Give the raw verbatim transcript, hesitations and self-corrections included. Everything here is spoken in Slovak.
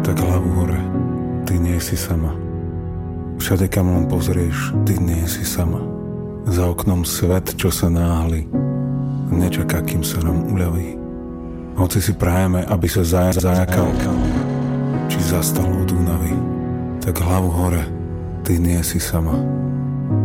tak hlavu hore, ty nie si sama. Všade, kam len pozrieš, ty nie si sama. Za oknom svet, čo sa náhli, nečaká, kým sa nám uľaví. Hoci si prajeme, aby sa zaja- zajakal, či zastal od únavy, tak hlavu hore, ty nie si sama.